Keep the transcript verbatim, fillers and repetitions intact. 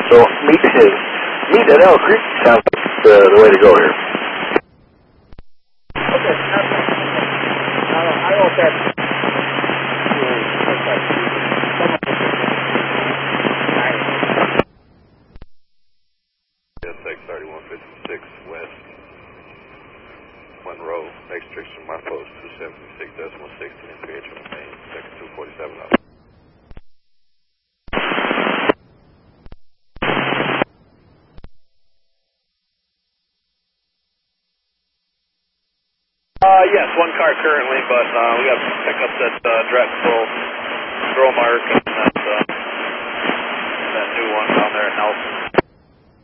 So meet meet at Elk Creek sounds like the, the way to go here. Okay. I don't, I don't know if that's... six thirty-one fifty-six West Monroe, next restriction my post two seventy-six decimal sixteen P H on the main, second two forty-seven up. Uh, yes, one car currently, but uh, we got pickups at uh, Drexel, Gromark, and that, uh, that new one down there at Nelson.